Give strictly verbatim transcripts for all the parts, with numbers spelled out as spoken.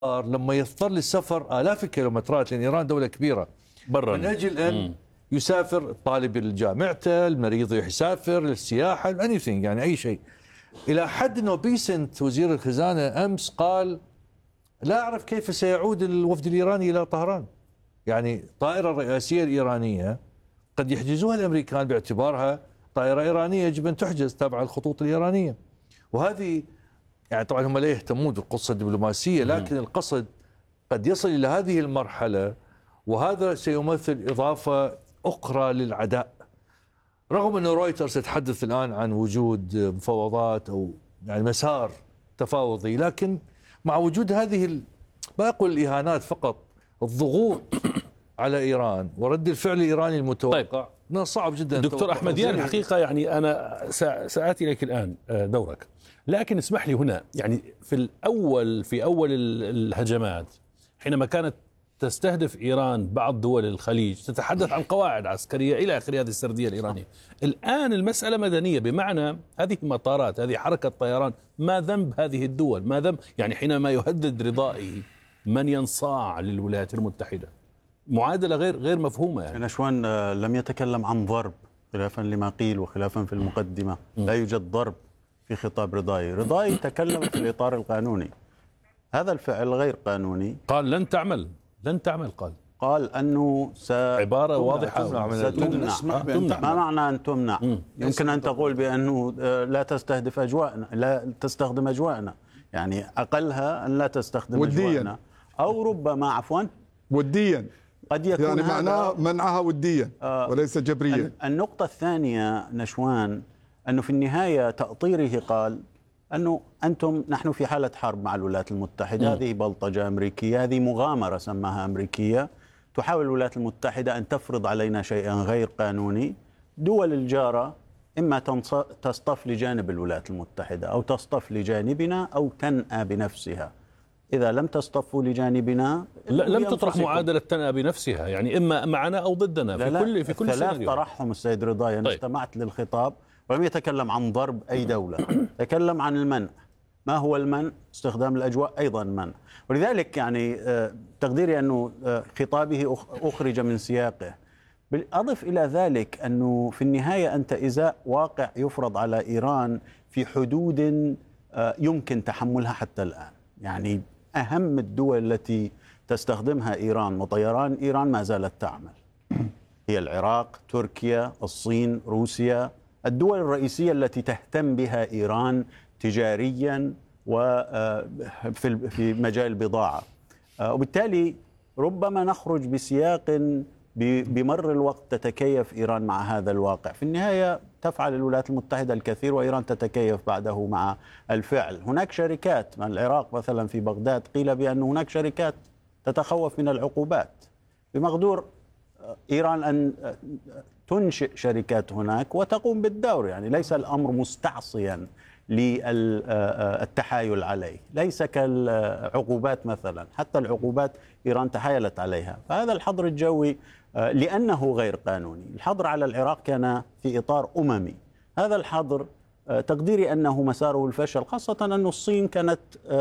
لما يضطر للسفر آلاف الكيلومترات، لأن إيران دولة كبيرة، برا من أجل أن مم. يسافر الطالب لجامعته، المريض يسافر للسياحة، anything يعني أي شيء. إلى حد أنه بيسنت وزير الخزانة أمس قال لا أعرف كيف سيعود الوفد الإيراني إلى طهران. يعني الطائرة الرئاسية الإيرانية قد يحجزوها الأمريكان باعتبارها طائرة إيرانية يجب أن تحجز تابعة الخطوط الإيرانية. وهذه يعني طبعا هم لا يهتمون بالقصة الدبلوماسية، لكن القصد قد يصل إلى هذه المرحلة، وهذا سيمثل إضافة أخرى للعداء. رغم أن رويترز تتحدث الآن عن وجود مفاوضات أو يعني مسار تفاوضي، لكن مع وجود هذه ما أقول الإهانات فقط، الضغوط على إيران ورد الفعل الإيراني المتوقع، طيب. صعب جدا. دكتور أحمديان الحقيقة يعني أنا سآتي إليك الآن دورك، لكن اسمح لي هنا يعني في الأول في أول الهجمات حينما كانت تستهدف إيران بعض دول الخليج تتحدث عن قواعد عسكرية إلى آخر هذه السردية الإيرانية. الآن المسألة مدنية، بمعنى هذه مطارات، هذه حركة طيران، ما ذنب هذه الدول؟ ما ذنب يعني حينما يهدد رضائه من ينصاع للولايات المتحدة؟ معادلة غير غير مفهومة. يعني نشوان لم يتكلم عن ضرب خلافا لما قيل وخلافا في المقدمة، لا يوجد ضرب في خطاب رضائي. رضائي تكلم في الإطار القانوني، هذا الفعل غير قانوني. قال لن تعمل لن تعمل قال قال أنه س... عبارة واضحة ستمنع. ما معنى أن تمنع؟ مم. يمكن أن تقول بأنه لا تستهدف أجواءنا، لا تستخدم أجواءنا، يعني أقلها أن لا تستخدم ودياً. أجواءنا، أو ربما عفوا وديا قد يكون يعني معناه منعها وديا آه وليس جبريا. النقطة الثانية نشوان أنه في النهاية تأطيره قال أنه أنتم نحن في حالة حرب مع الولايات المتحدة. م. هذه بلطجة أمريكية، هذه مغامرة سماها أمريكية، تحاول الولايات المتحدة أن تفرض علينا شيئا غير قانوني. دول الجارة إما تصطف لجانب الولايات المتحدة أو تصطف لجانبنا أو تنأى بنفسها. إذا لم تصطفوا لجانبنا لم تطرح معادلة تنأى بنفسها، يعني إما معنا أو ضدنا في لا كل في كل ثلاث طرحهم السيد رضاي. أنا طيب. استمعت للخطاب ولم يتكلم عن ضرب أي دولة، تكلم عن المنع. ما هو المنع؟ استخدام الأجواء أيضا منع. ولذلك يعني تقديري أنه خطابه أخرج من سياقه. بالأضف إلى ذلك أنه في النهاية أنت إزاء واقع يفرض على إيران في حدود يمكن تحملها حتى الآن. يعني أهم الدول التي تستخدمها إيران وطيران إيران ما زالت تعمل هي العراق، تركيا، الصين، روسيا، الدول الرئيسية التي تهتم بها إيران تجاريا وفي في مجال البضاعة. وبالتالي ربما نخرج بسياق بمر الوقت تتكيف إيران مع هذا الواقع. في النهاية تفعل الولايات المتحدة الكثير وإيران تتكيف بعده مع الفعل. هناك شركات من العراق مثلا في بغداد قيل بأن هناك شركات تتخوف من العقوبات، بمقدور إيران أن تنشئ شركات هناك وتقوم بالدور. يعني ليس الأمر مستعصيا للتحايل عليه، ليس كالعقوبات مثلا، حتى العقوبات إيران تحايلت عليها. فهذا الحظر الجوي لأنه غير قانوني. الحظر على العراق كان في إطار أممي، هذا الحظر تقديري أنه مساره الفشل، خاصة أن الصين كانت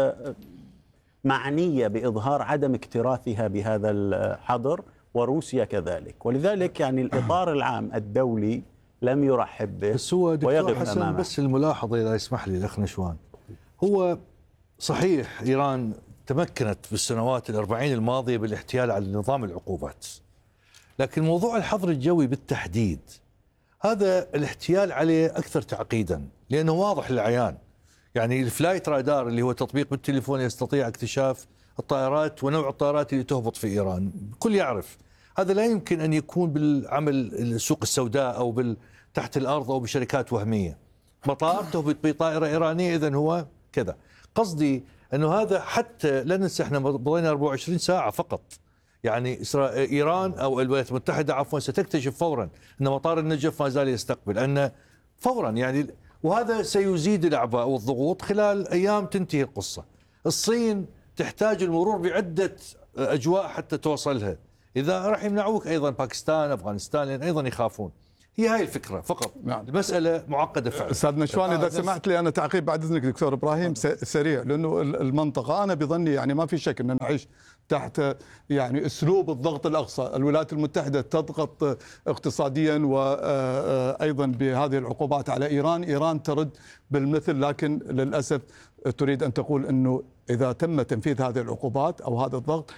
معنية بإظهار عدم اكتراثها بهذا الحظر، وروسيا كذلك. ولذلك يعني الإطار العام الدولي لم يرحب به. بس هو دكتور حسن أمامه. بس الملاحظة إذا يسمح لي الأخ نشوان، هو صحيح إيران تمكنت في السنوات الأربعين الماضية بالاحتيال على نظام العقوبات، لكن موضوع الحظر الجوي بالتحديد هذا الاحتيال عليه أكثر تعقيدا، لأنه واضح للعيان. يعني الفلايت رادار اللي هو تطبيق بالتليفون يستطيع اكتشاف الطائرات ونوع الطائرات اللي تهبط في إيران، الكل يعرف. هذا لا يمكن أن يكون بالعمل السوق السوداء أو بال تحت الأرض أو بشركات وهمية. مطار تهبط بطائرة إيرانية إذن هو كذا. قصدي أنه هذا حتى لا ننسى احنا مضينا أربعة وعشرين ساعة فقط. يعني إيران أو الولايات المتحدة عفوا ستكتشف فورا أن مطار النجف ما زال يستقبل، أن فورا يعني، وهذا سيزيد الأعباء والضغوط. خلال أيام تنتهي القصة. الصين تحتاج المرور بعدة أجواء حتى توصلها. إذا راح يمنعوك أيضا باكستان، أفغانستان، لأن أيضا يخافون. هي هاي الفكرة فقط. نعم. المسألة معقدة فعلا. أستاذ نشوان إذا سمحت لي أنا تعقيب بعد إذنك دكتور إبراهيم سريع، لأنه المنطقة أنا بظني يعني ما في شك أن نعيش تحت يعني أسلوب الضغط الأقصى. الولايات المتحدة تضغط اقتصاديا وأيضا بهذه العقوبات على إيران، إيران ترد بالمثل، لكن للأسف تريد أن تقول أنه إذا تم تنفيذ هذه العقوبات أو هذا الضغط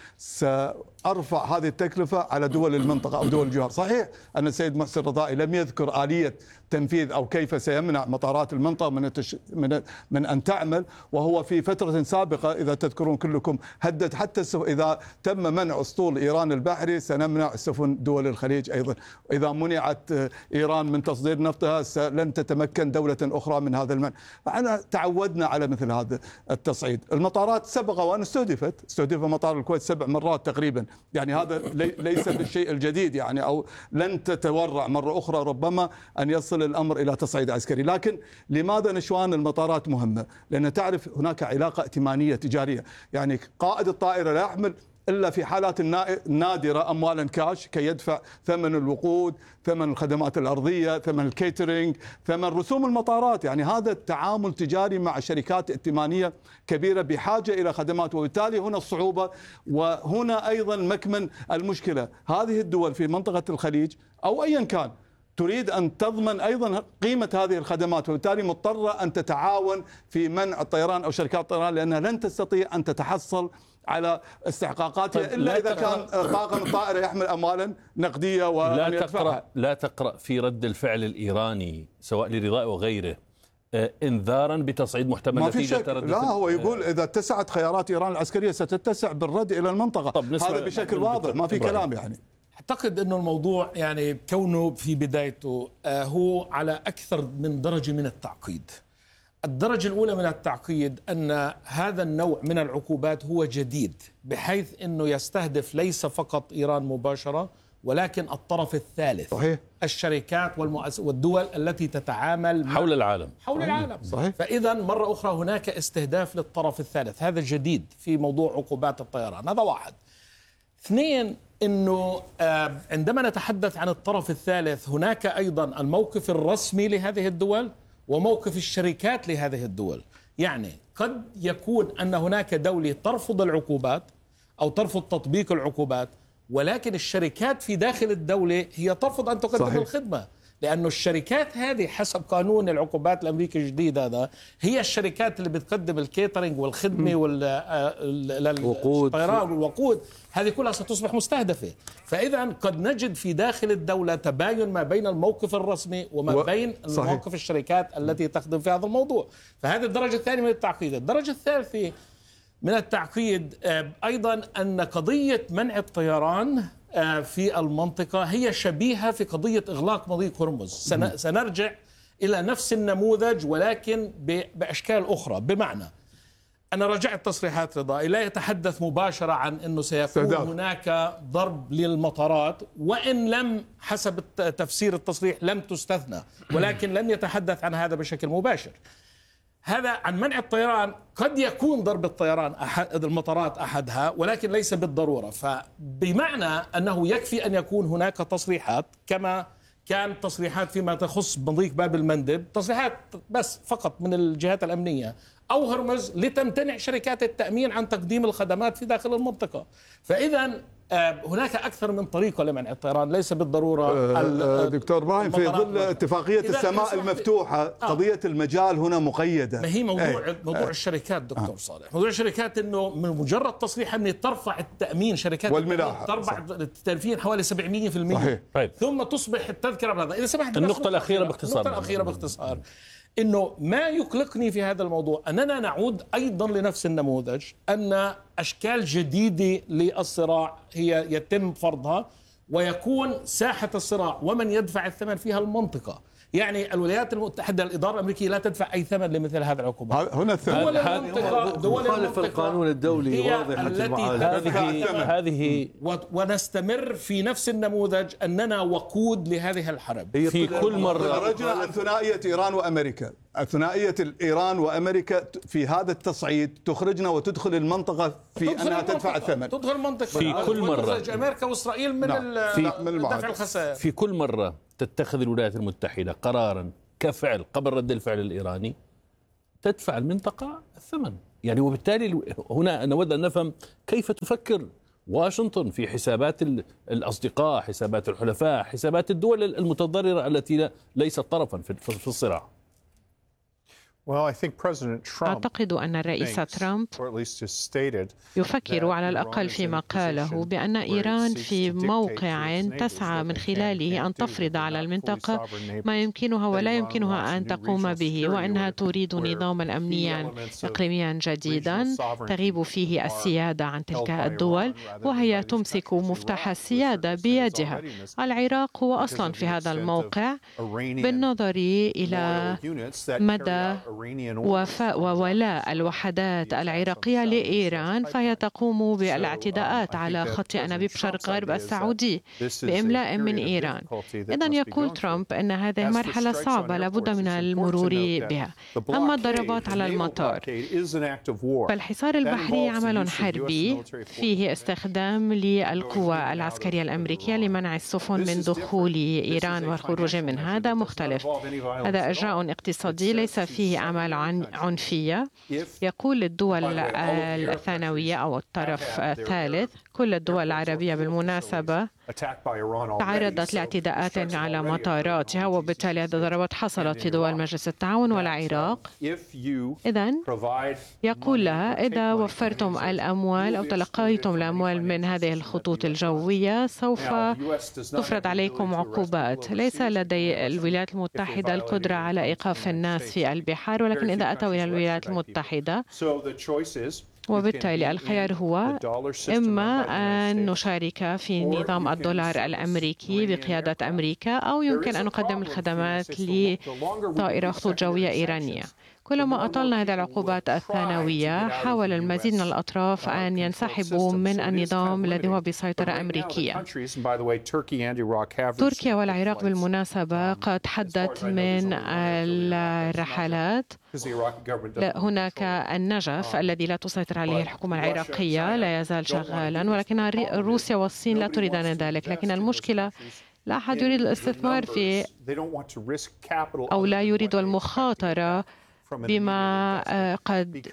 سأرفع هذه التكلفة على دول المنطقة أو دول الجوار. صحيح أن السيد محسن رضائي لم يذكر آلية تنفيذ أو كيف سيمنع مطارات المنطقة من, التش... من من أن تعمل، وهو في فترة سابقة إذا تذكرون كلكم هدد حتى السف... إذا تم منع أسطول إيران البحري سنمنع السفن دول الخليج أيضا، إذا منعت إيران من تصدير نفطها لن تتمكن دولة أخرى من هذا المنع. فأنا تعودنا على مثل هذا التصعيد. المطارات سبق وأن استهدفت، استهدف مطار الكويت سبع مرات تقريبا، يعني هذا لي... ليس بالشيء الجديد يعني، أو لن تتورع مرة أخرى ربما أن يصل الأمر إلى تصعيد عسكري. لكن لماذا نشوان المطارات مهمة؟ لأن تعرف هناك علاقة ائتمانية تجارية، يعني قائد الطائرة لا يحمل إلا في حالات نادرة أموالا كاش كي يدفع ثمن الوقود، ثمن الخدمات الأرضية، ثمن الكيترينج، ثمن رسوم المطارات. يعني هذا التعامل تجاري مع شركات ائتمانية كبيرة بحاجة إلى خدمات، وبالتالي هنا الصعوبة، وهنا أيضا مكمن المشكلة. هذه الدول في منطقة الخليج أو أيا كان تريد أن تضمن أيضا قيمة هذه الخدمات، وبالتالي مضطرة أن تتعاون في منع الطيران أو شركات الطيران، لأنها لن تستطيع أن تتحصل على استحقاقاتها طيب إلا إذا كان طاقم الطائرة يحمل أموالا نقدية وأن لا تقرأ لا تقرأ في رد الفعل الإيراني سواء لرضاء وغيره انذارا بتصعيد محتمل نتيجة تردد. لا، هو يقول إذا اتسعت خيارات إيران العسكرية ستتسع بالرد إلى المنطقة. هذا بشكل واضح ما في كلام. يعني أعتقد أنه الموضوع يعني كونه في بدايته هو على أكثر من درجة من التعقيد. الدرجة الأولى من التعقيد أن هذا النوع من العقوبات هو جديد، بحيث أنه يستهدف ليس فقط إيران مباشرة ولكن الطرف الثالث. صحيح. الشركات والدول التي تتعامل حول العالم حول العالم. صحيح. فإذا مرة أخرى هناك استهداف للطرف الثالث، هذا جديد في موضوع عقوبات الطيران. هذا واحد. اثنين، أنه عندما نتحدث عن الطرف الثالث هناك أيضا الموقف الرسمي لهذه الدول وموقف الشركات لهذه الدول. يعني قد يكون أن هناك دولة ترفض العقوبات أو ترفض تطبيق العقوبات، ولكن الشركات في داخل الدولة هي ترفض أن تقدم صحيح. الخدمة، لأن الشركات هذه حسب قانون العقوبات الأمريكي الجديد هذا هي الشركات اللي بتقدم الكيترينج والخدمة والطيران والوقود، هذه كلها ستصبح مستهدفة. فإذا قد نجد في داخل الدولة تباين ما بين الموقف الرسمي وما و... بين صحيح. موقف الشركات التي تخدم في هذا الموضوع. فهذه الدرجة الثانية من التعقيد. الدرجة الثالثة من التعقيد أيضا أن قضية منع الطيران في المنطقة هي شبيهة في قضية إغلاق مضيق هرمز. سنرجع إلى نفس النموذج ولكن بأشكال أخرى. بمعنى أنا راجعت تصريحات رضائي، لا يتحدث مباشرة عن أنه سيكون سداد. هناك ضرب للمطارات، وإن لم حسب تفسير التصريح لم تستثنى، ولكن لم يتحدث عن هذا بشكل مباشر. هذا عن منع الطيران، قد يكون ضرب الطيران أحد المطارات أحدها، ولكن ليس بالضرورة. فبمعنى أنه يكفي أن يكون هناك تصريحات كما كان تصريحات فيما تخص مضيق باب المندب، تصريحات بس فقط من الجهات الأمنية أو هرمز لتمتنع شركات التأمين عن تقديم الخدمات في داخل المنطقة. فإذا هناك أكثر من طريقة لمنع الطيران، ليس بالضرورة. دكتور إبراهيم، في ظل اتفاقية السماء المفتوحة قضية المجال هنا مقيدة. ما هي موضوع ايه؟ موضوع الشركات دكتور آه. صالح، موضوع الشركات إنه من مجرد تصريح أن ترفع التأمين، شركات والملاحة ترفع التلفين حوالي سبعمية بالمئة صحيح. ثم تصبح التذكرة بهذا. إذا سمحت النقطة الأخيرة باختصار النقطة الأخيرة باختصار إنه ما يقلقني في هذا الموضوع أننا نعود أيضا لنفس النموذج، أن أشكال جديدة للصراع هي يتم فرضها، ويكون ساحة الصراع ومن يدفع الثمن فيها المنطقة. يعني الولايات المتحدة الإدارة الأمريكية لا تدفع أي ثمن لمثل هذه العقوبات. هنا دول المنطقة دول مخالف القانون الدولي واضحة هذه هذه ونستمر في نفس النموذج أننا وقود لهذه الحرب. في كل مرة خرجنا عن ثنائية إيران وأمريكا، ثنائية إيران وأمريكا في هذا التصعيد تخرجنا وتدخل المنطقة في أنها تدفع الثمن. تدخل المنطقة في كل مرة أمريكا وإسرائيل من نعم. دفع الخسائر. في كل مرة تتخذ الولايات المتحدة قرارا كفعل قبل رد الفعل الإيراني تدفع المنطقة الثمن. يعني وبالتالي هنا نود أن نفهم كيف تفكر واشنطن في حسابات الأصدقاء، حسابات الحلفاء، حسابات الدول المتضررة التي ليست طرفا في الصراع. أعتقد أن الرئيس ترامب يفكر على الأقل فيما قاله بأن إيران في موقع تسعى من خلاله أن تفرض على المنطقة ما يمكنها ولا يمكنها أن تقوم به، وأنها تريد نظاما أمنيا إقليميا جديدا تغيب فيه السيادة عن تلك الدول، وهي تمسك مفتاح السيادة بيدها. العراق هو أصلا في هذا الموقع بالنظر إلى مدى وفاء وولاء الوحدات العراقية لإيران، فهي تقوم بالاعتداءات على خط أنابيب شرق غرب السعودي بإملاء من إيران. إذن يقول ترامب أن هذه مرحلة صعبة لابد من المرور بها. أما الضربات على المطار، فالحصار البحري عمل حربي فيه استخدام للقوى العسكرية الأمريكية لمنع السفن من دخول إيران والخروج من هذا مختلف. هذا إجراء اقتصادي ليس فيه أعمال عنفية. يقول الدول الثانوية أو الطرف الثالث، كل الدول العربية بالمناسبة تعرضت لاعتداءات على مطاراتها، وبالتالي هذه الضربات حصلت في دول مجلس التعاون والعراق. إذن يقول لها إذا وفرتم الأموال أو تلقيتم الأموال من هذه الخطوط الجوية سوف تفرض عليكم عقوبات. ليس لدي الولايات المتحدة القدرة على إيقاف الناس في البحار، ولكن إذا أتوا إلى الولايات المتحدة وبالتالي الخيار هو إما أن نشارك في نظام الدولار الأمريكي بقيادة أمريكا، أو يمكن أن نقدم الخدمات لطائرة خطوط جوية إيرانية. كلما أطلنا هذه العقوبات الثانوية حاول المزيد من الأطراف أن ينسحبوا من النظام الذي هو بسيطرة أمريكية. تركيا والعراق بالمناسبة قد حدت من الرحلات. هناك النجف الذي لا تسيطر عليه الحكومة العراقية لا يزال شغالا، ولكن روسيا والصين لا تريدان ذلك. لكن المشكلة لا أحد يريد الاستثمار في أو لا يريد المخاطرة بما قد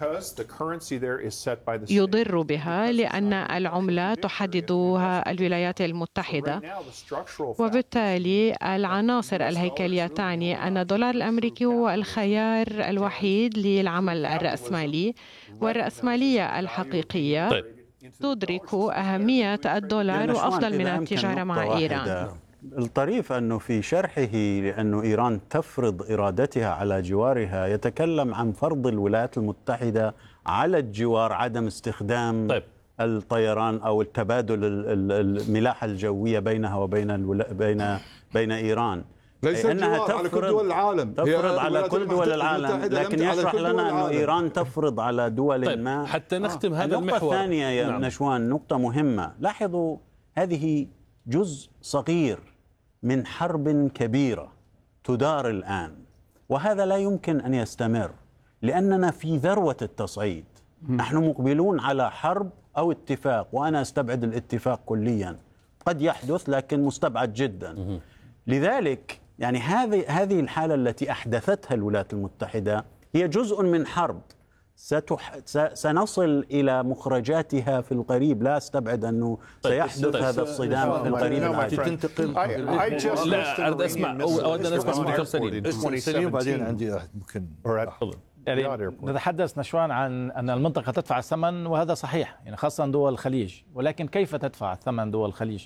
يضر بها، لأن العملة تحددها الولايات المتحدة. وبالتالي العناصر الهيكلية تعني أن الدولار الأمريكي هو الخيار الوحيد للعمل الرأسمالي، والرأسمالية الحقيقية تدرك أهمية الدولار وأفضل من التجارة مع إيران. الطريف أنه في شرحه لأنه إيران تفرض إرادتها على جوارها يتكلم عن فرض الولايات المتحدة على الجوار عدم استخدام طيب. الطيران أو التبادل الملاحة الجوية بينها وبين الولا... بين بين إيران. ليس الجوار على كل دول العالم، تفرض على كل دول العالم، لكن يشرح لنا أنه إيران تفرض على دول طيب. ما. حتى نختم آه. هذا المحور. النقطة الثانية يا نعم. نشوان، نقطة مهمة. لاحظوا هذه جزء صغير من حرب كبيرة تدار الآن، وهذا لا يمكن أن يستمر لأننا في ذروة التصعيد. نحن مقبلون على حرب أو اتفاق، وأنا أستبعد الاتفاق كليا، قد يحدث لكن مستبعد جدا. لذلك يعني هذه هذه الحالة التي أحدثتها الولايات المتحدة هي جزء من حرب ستح... سنصل إلى مخرجاتها في القريب. لا استبعد أنه سيحدث طيب. هذا الصدام في القريب العاجل. تنتقل لا أريد أسمع أو أود أن أسمع دكتور سليم. سليم بعدين عندي ممكن يعني نتحدث نشوان عن أن المنطقة تدفع الثمن، وهذا صحيح يعني خاصة دول الخليج، ولكن كيف تدفع الثمن دول الخليج؟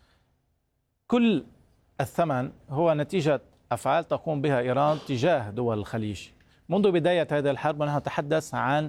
كل الثمن هو نتيجة أفعال تقوم بها إيران تجاه دول الخليج. منذ بداية هذه الحرب ونحن نتحدث عن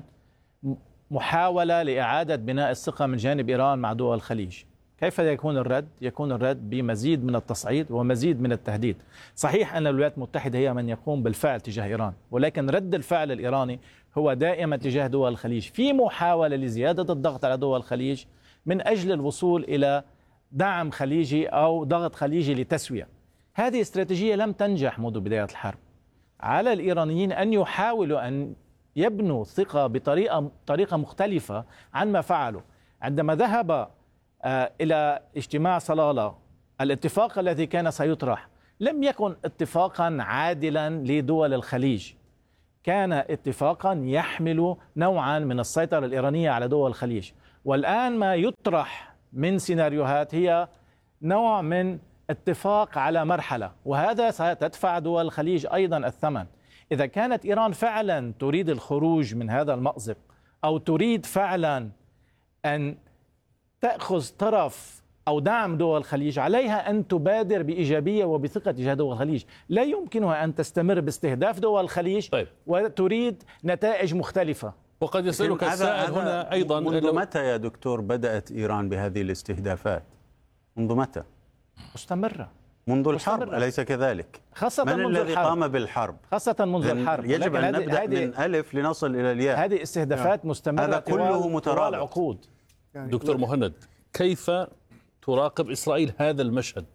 محاولة لإعادة بناء الثقة من جانب إيران مع دول الخليج. كيف يكون الرد؟ يكون الرد بمزيد من التصعيد ومزيد من التهديد. صحيح أن الولايات المتحدة هي من يقوم بالفعل تجاه إيران، ولكن رد الفعل الإيراني هو دائما تجاه دول الخليج في محاولة لزيادة الضغط على دول الخليج من أجل الوصول إلى دعم خليجي أو ضغط خليجي لتسوية. هذه استراتيجية لم تنجح منذ بداية الحرب. على الإيرانيين أن يحاولوا أن يبنوا ثقة بطريقة طريقة مختلفة عن ما فعلوا. عندما ذهب إلى اجتماع صلالة، الاتفاق الذي كان سيطرح لم يكن اتفاقا عادلا لدول الخليج، كان اتفاقا يحمل نوعا من السيطرة الإيرانية على دول الخليج. والآن ما يطرح من سيناريوهات هي نوع من اتفاق على مرحلة، وهذا ستدفع دول الخليج أيضا الثمن. إذا كانت إيران فعلا تريد الخروج من هذا المأزق، أو تريد فعلا أن تأخذ طرف أو دعم دول الخليج، عليها أن تبادر بإيجابية وبثقة تجاه دول الخليج. لا يمكنها أن تستمر باستهداف دول الخليج طيب. وتريد نتائج مختلفة. وقد يسألك السائل هنا أيضا، منذ متى يا دكتور بدأت إيران بهذه الاستهدافات؟ منذ متى؟ مستمرة منذ الحرب مستمرة. أليس كذلك؟ خاصة من منذ الذي الحرب. قام بالحرب؟ خاصة منذ الحرب. يجب أن نبدأ من ألف لنصل إلى الياء. هذه استهدافات مستمرة، هذا كله مترابط. العقود. يعني دكتور مهند، كيف تراقب إسرائيل هذا المشهد؟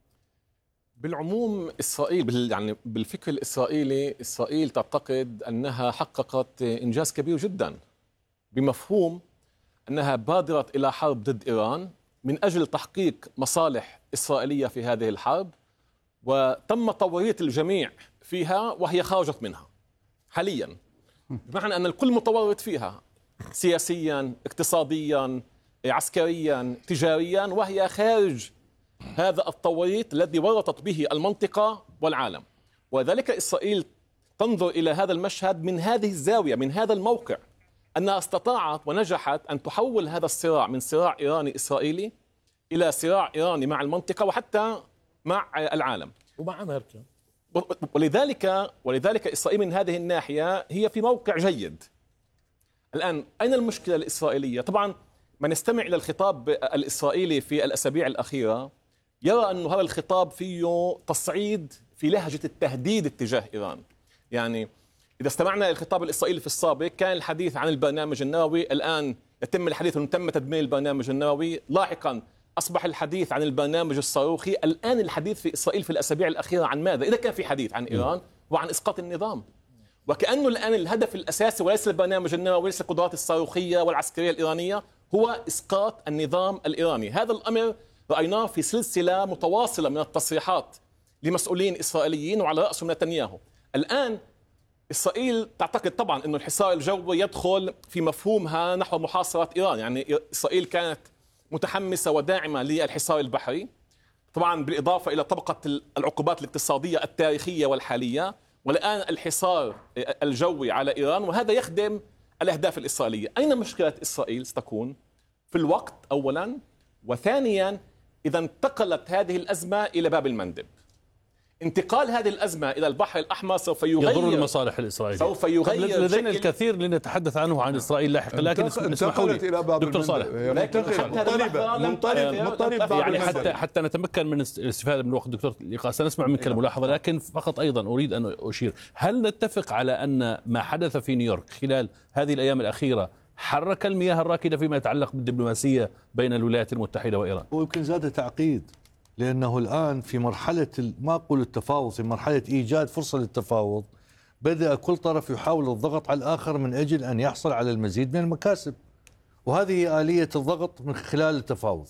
بالعموم إسرائيل يعني بالفكر الإسرائيلي، إسرائيل تعتقد أنها حققت إنجاز كبير جدا، بمفهوم أنها بادرت إلى حرب ضد إيران من أجل تحقيق مصالح إسرائيلية في هذه الحرب، وتم تورية الجميع فيها وهي خرجت منها حاليا، بمعنى أن الكل متورط فيها سياسيا، اقتصاديا، عسكريا، تجاريا، وهي خارج هذا التوريط الذي ورطت به المنطقة والعالم. وذلك إسرائيل تنظر إلى هذا المشهد من هذه الزاوية، من هذا الموقع، أنها استطاعت ونجحت أن تحول هذا الصراع من صراع إيراني إسرائيلي إلى صراع إيراني مع المنطقة وحتى مع العالم ومع أمريكا. ولذلك ولذلك إسرائيل من هذه الناحية هي في موقع جيد. الآن أين المشكلة الإسرائيلية؟ طبعا من يستمع إلى الخطاب الإسرائيلي في الأسابيع الأخيرة يرى أن هذا الخطاب فيه تصعيد في لهجة التهديد اتجاه إيران. يعني إذا استمعنا إلى الخطاب الإسرائيلي في السابق كان الحديث عن البرنامج النووي، الآن يتم الحديث أنه تم تدمير البرنامج النووي، لاحقا أصبح الحديث عن البرنامج الصاروخي، الآن الحديث في إسرائيل في الأسابيع الأخيرة عن ماذا؟ إذا كان في حديث عن إيران وعن إسقاط النظام، وكأنه الآن الهدف الأساسي وليس البرنامج النووي وليس القدرات الصاروخية والعسكرية الإيرانية هو إسقاط النظام الإيراني. هذا الأمر رأيناه في سلسلة متواصلة من التصريحات لمسؤولين إسرائيليين وعلى رأسهم نتنياهو. الآن إسرائيل تعتقد طبعا أن الحصار الجوي يدخل في مفهومها نحو محاصرة إيران، يعني إسرائيل كانت متحمسة وداعمة للحصار البحري، طبعا بالإضافة إلى طبقة العقوبات الاقتصادية التاريخية والحالية، والآن الحصار الجوي على إيران، وهذا يخدم الأهداف الإسرائيلية. أين مشكلة إسرائيل ستكون؟ في الوقت أولا، وثانيا إذا انتقلت هذه الأزمة إلى باب المندب. انتقال هذه الأزمة إلى البحر الأحمر سوف يغير يضر المصالح الإسرائيلية. سوف يغير لدينا الكثير لنتحدث عنه عن إسرائيل لاحقا، لكن اسمحوا لي دكتور صالح، يعني حتى حتى نتمكن من الاستفادة من وقت دكتور اللقاء سنسمع منك الملاحظة، لكن فقط أيضا أريد أن أشير، هل نتفق على أن ما حدث في نيويورك خلال هذه الأيام الأخيرة حرك المياه الراكدة فيما يتعلق بالدبلوماسية بين الولايات المتحدة وإيران؟ ويمكن زاد تعقيد، لأنه الآن في مرحلة ما أقول التفاوض، في مرحلة إيجاد فرصة للتفاوض، بدأ كل طرف يحاول الضغط على الآخر من أجل أن يحصل على المزيد من المكاسب، وهذه آلية الضغط من خلال التفاوض.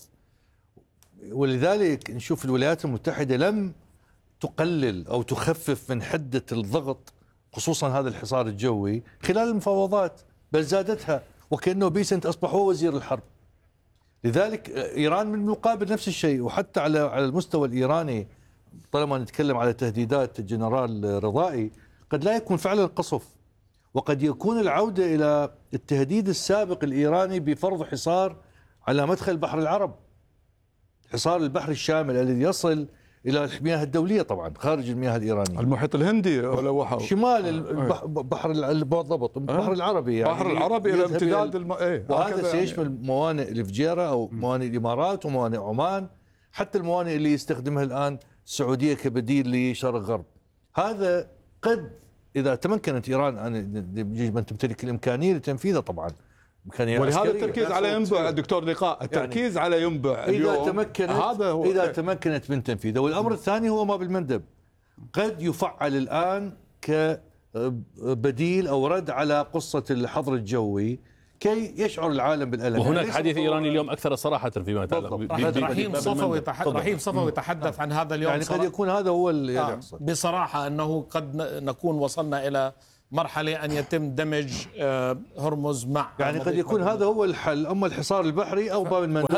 ولذلك نشوف الولايات المتحدة لم تقلل أو تخفف من حدة الضغط خصوصا هذا الحصار الجوي خلال المفاوضات، بل زادتها، وكأنه بيسنت أصبح هو وزير الحرب. لذلك إيران من المقابل نفس الشيء. وحتى على على المستوى الإيراني طالما نتكلم على تهديدات الجنرال رضائي، قد لا يكون فعلا قصف، وقد يكون العودة إلى التهديد السابق الإيراني بفرض حصار على مدخل بحر العرب، حصار البحر الشامل الذي يصل إلى المياه الدولية، طبعا خارج المياه الإيرانية، المحيط الهندي ولا وحو شمال البحر بالضبط البحر العربي، يعني البحر العربي إلى امتداد الم... ايه وهذا سيشمل يعني موانئ الفجيرة أو موانئ الإمارات وموانئ عمان، حتى الموانئ اللي يستخدمها الآن السعودية كبديل لشرق غرب. هذا قد إذا تمكنت إيران أن تمتلك الإمكانية لتنفيذه، طبعا ولهذا التركيز على ينبع دكتور لقاء، التركيز يعني على ينبع إذا تمكنت هذا هو إذا تمكنت من تنفيذه. والأمر الثاني هو ما بالمندب، قد يفعل الآن كبديل أو رد على قصة الحظر الجوي، كي يشعر العالم بالألم. وهناك يعني حديث إيراني اليوم أكثر صراحة فيما يتعلق. رحيم صفوي رحيم صفوي تحدث عن هذا اليوم. يعني قد يكون هذا هو اللي يحصل. بصراحة أنه قد نكون وصلنا إلى مرحلة أن يتم دمج هرمز مع، يعني قد يكون هذا هو الحل، أما الحصار البحري أو باب المندب.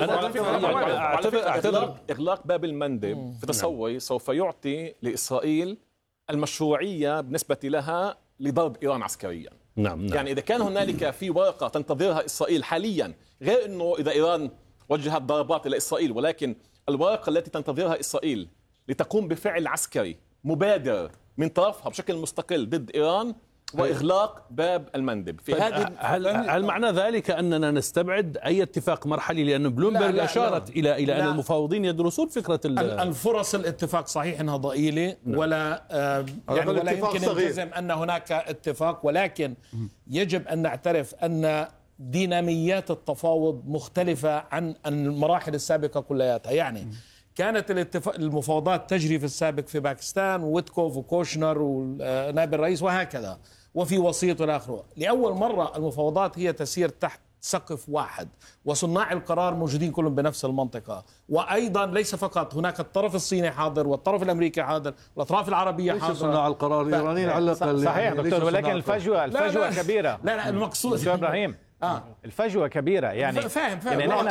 أعتقد إغلاق باب المندب في تصوري سوف يعطي لإسرائيل المشروعية بالنسبة لها لضرب إيران عسكريا. نعم نعم. يعني إذا كان هنالك في ورقة تنتظرها إسرائيل حاليا، غير أنه إذا إيران وجهت ضربات إلى إسرائيل، ولكن الورقة التي تنتظرها إسرائيل لتقوم بفعل عسكري مبادر من طرفها بشكل مستقل ضد إيران وإغلاق باب المندب في هذه. هل, هل معنى ذلك أننا نستبعد أي اتفاق مرحلي؟ لأن بلومبرج أشارت لا. إلى إلى لا. أن المفاوضين يدرسون فكرة الفرص الاتفاق صحيح أنها ضئيلة، ولا آه يعني ولا يمكن نجزم أن هناك اتفاق، ولكن يجب أن نعترف أن ديناميات التفاوض مختلفة عن المراحل السابقة كلياتها. يعني كانت المفاوضات تجري في السابق في باكستان، ويتكوف وكوشنر ونائب الرئيس وهكذا، وفي وسيط والى اخره. لاول مره المفاوضات هي تسير تحت سقف واحد، وصناع القرار موجودين كلهم بنفس المنطقه، وايضا ليس فقط هناك الطرف الصيني حاضر والطرف الامريكي حاضر والاطراف العربيه حاضره. صناع القرار الايرانيين على الاقل. صحيح دكتور، ولكن الفجوه الفجوه لا لا كبيره. لا لا المقصود دكتور ابراهيم آه. الفجوة كبيرة يعني. فاهم فاهم يعني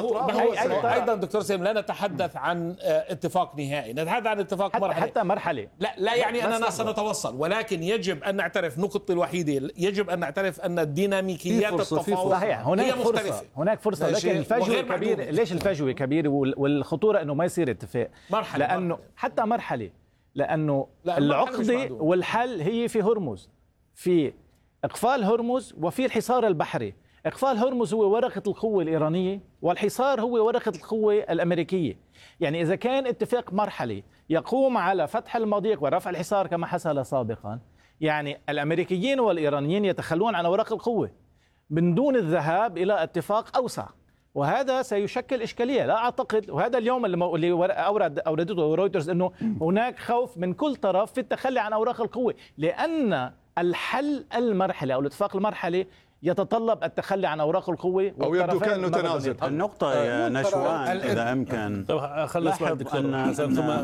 احنا ايضا دكتور سيم لا نتحدث عن اتفاق نهائي، نتحدث عن اتفاق حتى مرحلي حتى مرحلة. لا لا يعني اننا سنتوصل، ولكن يجب ان نعترف نقطة الوحيدة، يجب ان نعترف ان الديناميكيات التفاوض صحيح هناك هي فرصة مختلفة. هناك فرصة، لكن الفجوة كبيرة. ليش الفجوة كبيرة والخطورة انه ما يصير اتفاق؟ مرحلة لانه مرحلة. حتى مرحلة لانه العقدة والحل هي في هرمز، في اقفال هرمز وفي الحصار البحري. إقفال هرمز هو ورقة القوة الإيرانية، والحصار هو ورقة القوة الأمريكية. يعني إذا كان اتفاق مرحلي يقوم على فتح المضيق ورفع الحصار كما حصل سابقا، يعني الأمريكيين والإيرانيين يتخلون عن ورق القوة من دون الذهاب إلى اتفاق أوسع، وهذا سيشكل إشكالية. لا أعتقد، وهذا اليوم اللي أورد أوردته رويترز، أنه هناك خوف من كل طرف في التخلي عن أوراق القوة، لأن الحل المرحلي أو الاتفاق المرحلي يتطلب التخلي عن أوراق القوة، أو يبدو كأنه تنازل. النقطة يا نشوان إذا أمكن لاحظ أن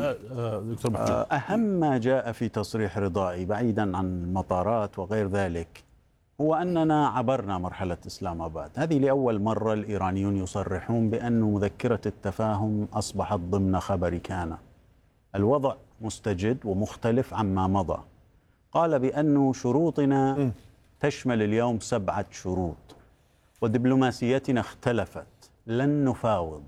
ثم أهم ما جاء في تصريح رضائي بعيدا عن المطارات وغير ذلك هو أننا عبرنا مرحلة إسلام آباد. هذه لأول مرة الإيرانيون يصرحون بأن مذكرة التفاهم أصبحت ضمن خبر كان. الوضع مستجد ومختلف عما مضى. قال بأن شروطنا تشمل اليوم سبعة شروط، ودبلوماسيتنا اختلفت، لن نفاوض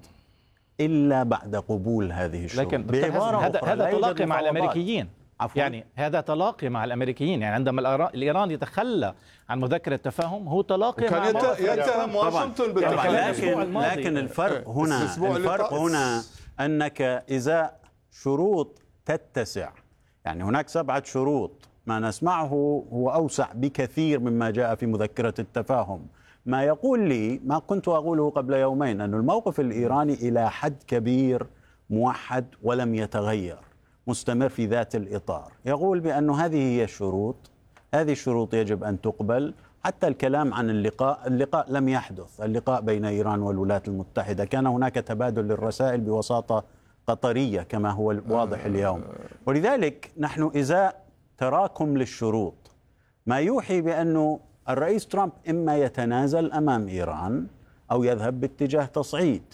إلا بعد قبول هذه الشروط. لكن هذا هذا تلاقي مع الأمريكيين. عفوا. يعني هذا تلاقي مع الأمريكيين، يعني عندما الإيران يتخلى عن مذكرة التفاهم هو تلاقي مع يتهم واشنطن بالتخلي. لكن, لكن الفرق هنا الفرق هنا أنك إذا شروط تتسع، يعني هناك سبعة شروط، ما نسمعه هو أوسع بكثير مما جاء في مذكرة التفاهم. ما يقول لي ما كنت أقوله قبل يومين، أن الموقف الإيراني إلى حد كبير موحد ولم يتغير، مستمر في ذات الإطار. يقول بأن هذه هي الشروط، هذه الشروط يجب أن تقبل. حتى الكلام عن اللقاء، اللقاء لم يحدث، اللقاء بين إيران والولايات المتحدة كان هناك تبادل للرسائل بوساطة قطرية كما هو واضح اليوم. ولذلك نحن إذا تراكم للشروط، ما يوحي بأنه الرئيس ترامب إما يتنازل أمام إيران أو يذهب باتجاه تصعيد.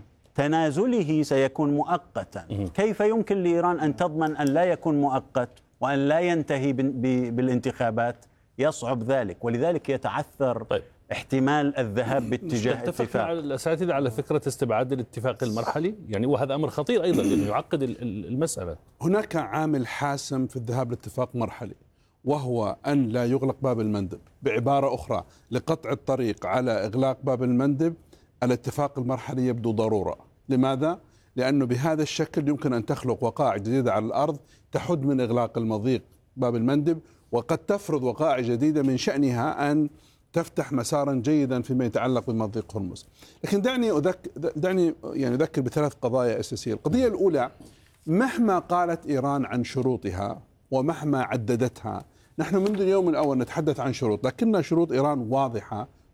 تنازله سيكون مؤقتا. كيف يمكن لإيران أن تضمن أن لا يكون مؤقت وأن لا ينتهي بالانتخابات؟ يصعب ذلك، ولذلك يتعثر طيب. احتمال الذهاب باتجاه اتفاق. تتفق مع الأساتذة على فكرة استبعاد الاتفاق المرحلي؟ يعني وهذا أمر خطير أيضا لأنه يعقد المسألة. هناك عامل حاسم في الذهاب لاتفاق مرحلي، وهو أن لا يغلق باب المندب. بعبارة أخرى، لقطع الطريق على إغلاق باب المندب الاتفاق المرحلي يبدو ضرورة. لماذا؟ لأنه بهذا الشكل يمكن أن تخلق وقائع جديدة على الأرض تحد من إغلاق المضيق باب المندب، وقد تفرض وقائع جديدة من شأنها أن تفتح مسارا جيدا فيما يتعلق بمضيق هرمز. لكن دعني أذكر دعني يعني أذكر بثلاث قضايا أساسية. القضية الأولى، مهما قالت إيران عن شروطها ومهما عددتها، نحن منذ اليوم الأول نتحدث عن شروط، لكن شروط إيران واضحة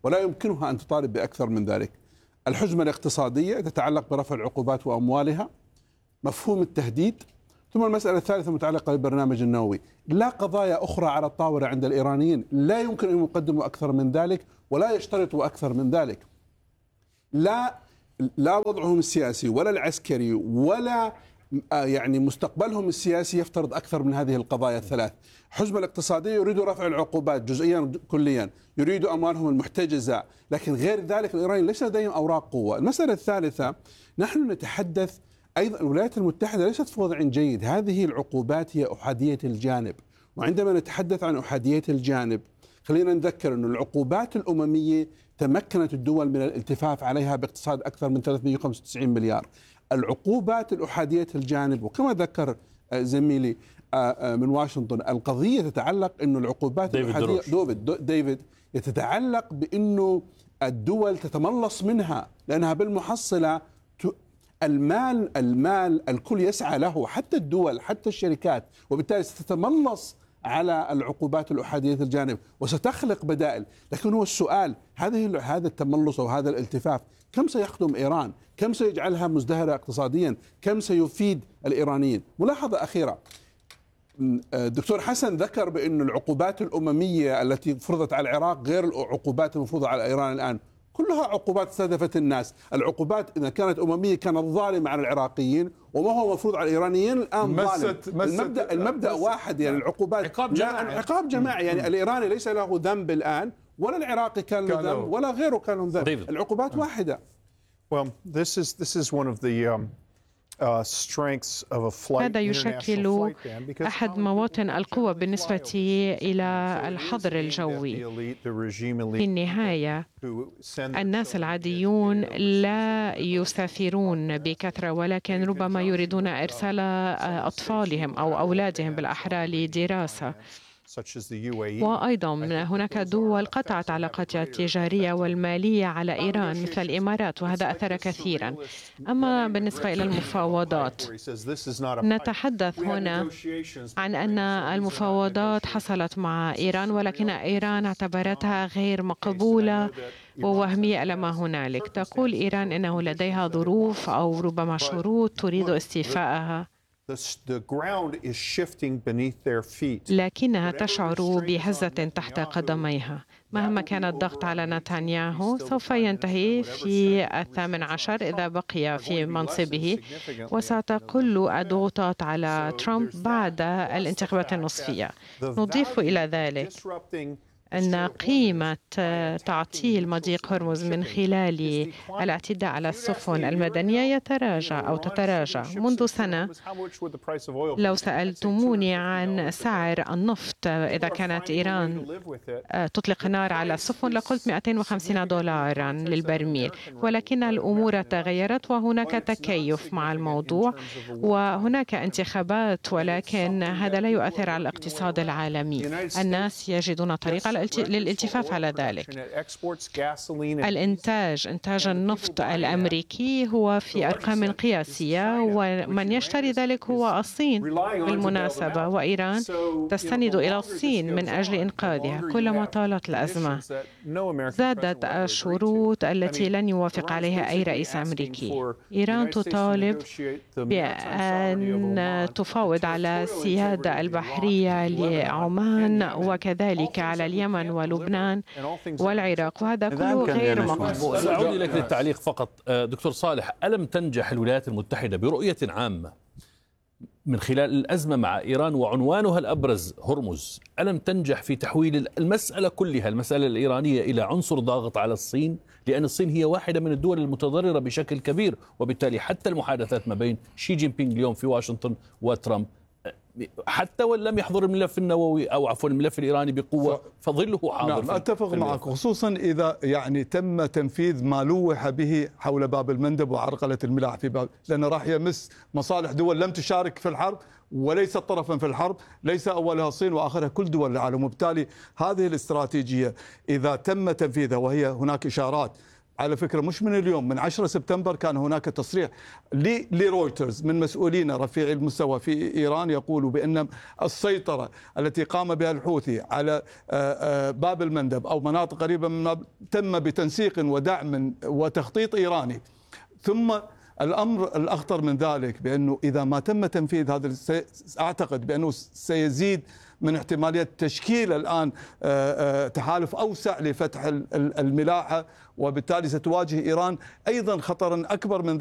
ولا يمكنها أن تطالب بأكثر من ذلك. الحزمة الاقتصادية تتعلق برفع العقوبات وأموالها، مفهوم التهديد، ثم المسألة الثالثة متعلقة بالبرنامج النووي. لا قضايا أخرى على الطاولة عند الإيرانيين، لا يمكن أن يقدموا أكثر من ذلك ولا يشترطوا أكثر من ذلك. لا لا وضعهم السياسي ولا العسكري ولا يعني مستقبلهم السياسي يفترض أكثر من هذه القضايا الثلاث. حزمة الاقتصادية يريد رفع العقوبات جزئيا كليا، يريد أموالهم المحتجزة، لكن غير ذلك الإيرانيين ليس لديهم أوراق قوة. المسألة الثالثة، نحن نتحدث أيضا الولايات المتحدة ليست في وضع جيد، هذه العقوبات هي أحادية الجانب، وعندما نتحدث عن أحادية الجانب خلينا نذكر أن العقوبات الأممية تمكنت الدول من الالتفاف عليها باقتصاد أكثر من ثلاثمئة وخمسة وتسعين مليار. العقوبات الأحادية الجانب، وكما ذكر زميلي من واشنطن، القضية تتعلق أن العقوبات الأحادية ديفيد ديفيد يتتعلق بأنه الدول تتملص منها، لأنها بالمحصلة المال المال الكل يسعى له، حتى الدول حتى الشركات، وبالتالي ستتملص على العقوبات الأحادية الجانب وستخلق بدائل. لكن هو السؤال، هذه هذا التملص أو هذا الالتفاف كم سيخدم إيران؟ كم سيجعلها مزدهرة اقتصاديا؟ كم سيفيد الإيرانيين؟ ملاحظة أخيرة، الدكتور حسن ذكر بأن العقوبات الأممية التي فرضت على العراق غير العقوبات المفروضة على إيران الآن، كلها عقوبات استهدفت الناس. العقوبات إذا كانت أممية كانت ظالمة على العراقيين، وما هو مفروض على الإيرانيين الآن ظالم. المبدأ المبدأ واحد، يعني العقوبات عقاب جماعي. عقاب جماعي، يعني الإيراني ليس له ذنب الآن، ولا العراقي كان له ذنب، ولا غيره كان له ذنب. العقوبات واحدة. Well, this is this is one of the um, هذا يشكل أحد مواطن القوة بالنسبة إلى الحظر الجوي. في النهاية الناس العاديون لا يسافرون بكثرة، ولكن ربما يريدون إرسال أطفالهم أو أولادهم بالأحرى لدراسة. وأيضا هناك دول قطعت علاقاتها التجارية والمالية على إيران مثل الإمارات، وهذا أثر كثيرا. أما بالنسبة إلى المفاوضات، نتحدث هنا عن أن المفاوضات حصلت مع إيران، ولكن إيران اعتبرتها غير مقبولة ووهمية لما هنالك. تقول إيران أنه لديها ظروف أو ربما شروط تريد استيفائها، لكنها تشعر بهزة تحت قدميها. مهما كان الضغط على نتنياهو سوف ينتهي في الثامن عشر إذا بقي في منصبه، وستقل الضغوطات على ترامب بعد الانتخابات النصفية. نضيف إلى ذلك أن قيمة تعطيل مضيق هرمز من خلال الاعتداء على السفن المدنية يتراجع أو تتراجع. منذ سنة لو سألتموني عن سعر النفط إذا كانت إيران تطلق نار على السفن لقلت مئتين وخمسين دولارا للبرميل، ولكن الأمور تغيرت وهناك تكيف مع الموضوع وهناك انتخابات، ولكن هذا لا يؤثر على الاقتصاد العالمي. الناس يجدون طريقة للالتفاف على ذلك. الإنتاج إنتاج النفط الأمريكي هو في أرقام قياسية، ومن يشتري ذلك هو الصين بالمناسبة، وإيران تستند إلى الصين من أجل إنقاذها. كلما طالت الأزمة زادت الشروط التي لن يوافق عليها أي رئيس أمريكي. إيران تطالب بأن تفاوض على السيادة البحرية لعمان وكذلك على اليمن ولبنان والعراق، وهذا كله غير مقبول. سأعود إليك للتعليق فقط. دكتور صالح، ألم تنجح الولايات المتحدة برؤية عامة من خلال الأزمة مع إيران وعنوانها الأبرز هرمز، ألم تنجح في تحويل المسألة كلها، المسألة الإيرانية، إلى عنصر ضاغط على الصين؟ لأن الصين هي واحدة من الدول المتضررة بشكل كبير، وبالتالي حتى المحادثات ما بين شي جين بينغ اليوم في واشنطن وترامب، حتى وان لم يحضر الملف النووي او عفوا الملف الايراني بقوه فظله حاضر. نعم، اتفق معك، خصوصا اذا يعني تم تنفيذ ما لوح به حول باب المندب وعرقله الملاحه في باب، لانه راح يمس مصالح دول لم تشارك في الحرب وليست طرفا في الحرب، ليس اولها الصين واخرها كل دول العالم. وبالتالي هذه الاستراتيجيه اذا تم تنفيذها، وهي هناك اشارات على فكرة مش من اليوم، من عشرة سبتمبر كان هناك تصريح لرويترز من مسؤولين رفيعي المستوى في إيران يقولوا بأن السيطرة التي قام بها الحوثي على باب المندب أو مناطق قريبة من تم بتنسيق ودعم وتخطيط إيراني. ثم الأمر الأخطر من ذلك بأنه إذا ما تم تنفيذ هذا، أعتقد بأنه سيزيد من احتمالية تشكيل الآن تحالف أوسع لفتح الملاحة، وبالتالي ستواجه إيران أيضا خطرا أكبر من ذلك.